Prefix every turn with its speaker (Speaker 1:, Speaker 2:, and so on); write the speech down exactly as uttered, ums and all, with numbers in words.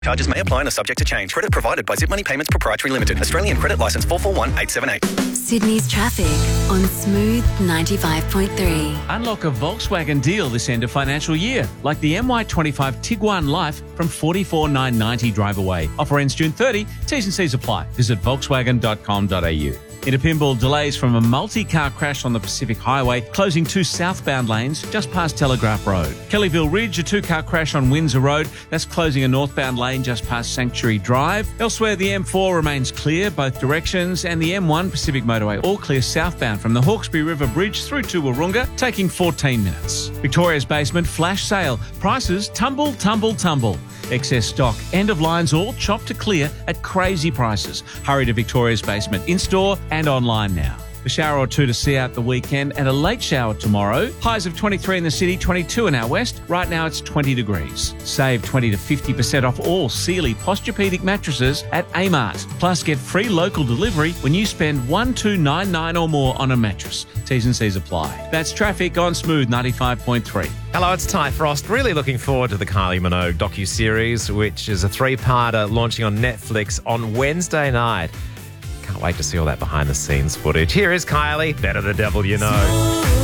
Speaker 1: Charges may apply and are subject to change. Credit provided by Zip Money Payments Proprietary Limited. Australian credit licence four four one eight seven eight.
Speaker 2: Sydney's traffic on Smooth ninety-five point three.
Speaker 3: Unlock a Volkswagen deal this end of financial year, like the M Y twenty-five Tiguan Life from forty-four thousand nine hundred ninety drive away. Offer ends June thirtieth. T's and C's apply. Visit volkswagen dot com dot a u. Into pinball, delays from a multi-car crash on the Pacific Highway, closing two southbound lanes just past Telegraph Road. Kellyville Ridge, a two-car crash on Windsor Road, that's closing a northbound lane just past Sanctuary Drive. Elsewhere, the M four remains clear both directions, and the M one Pacific Motorway all clear southbound from the Hawkesbury River Bridge through to Wahroonga, taking fourteen minutes. Victoria's Basement flash sale. Prices tumble, tumble, tumble. Excess stock, end of lines all chopped to clear at crazy prices. Hurry to Victoria's Basement, in-store and online now. A shower or two to see out the weekend and a late shower tomorrow. Highs of twenty-three in the city, twenty-two in our west. Right now it's twenty degrees. Save twenty to fifty percent off all Sealy Posturepedic mattresses at Amart. Plus get free local delivery when you spend one two nine nine or more on a mattress. T's and C's apply. That's traffic on Smooth ninety-five point three.
Speaker 4: Hello, it's Ty Frost. Really looking forward to the Kylie Minogue docu-series, which is a three-parter launching on Netflix on Wednesday night. Can't wait to see all that behind-the-scenes footage. Here is Kylie, Better the Devil You Know.